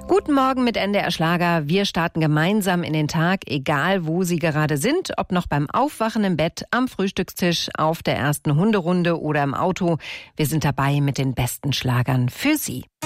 Guten Morgen mit NDR Schlager. Wir starten gemeinsam in den Tag, egal wo Sie gerade sind, ob noch beim Aufwachen im Bett, am Frühstückstisch, auf der ersten Hunderunde oder im Auto. Wir sind dabei mit den besten Schlagern für Sie.